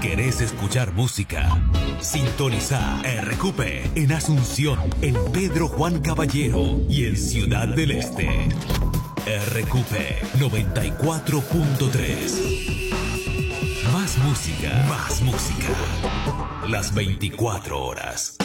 ¿Querés escuchar música? Sintoniza RQP en Asunción, en Pedro Juan Caballero y en Ciudad del Este. RQP 94.3. Más música, más música. Las 24 horas.